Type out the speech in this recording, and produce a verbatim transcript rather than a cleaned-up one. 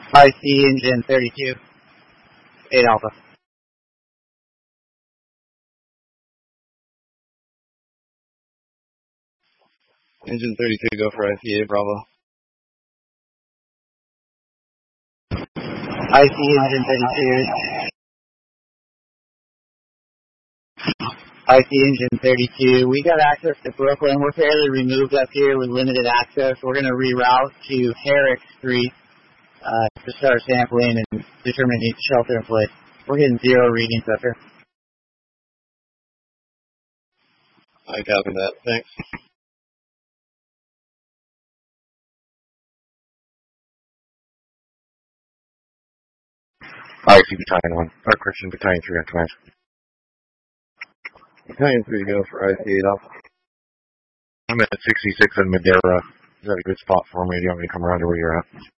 I C engine thirty-two, eight Alpha. Engine thirty-two, go for I C eight Bravo. I C engine thirty-two. I C engine thirty-two. We got access to Brooklyn. We're fairly removed up here with limited access. We're going to reroute to Herrick Street uh, to start sampling and determining shelter in place. We're getting zero readings up here. I copy that. Thanks. I C Battalion one, or Christian Battalion three on command. Battalion three, go for I C eight Alpha. I'm at sixty-six in Madeira. Is that a good spot for me? Do you want me to come around to where you're at?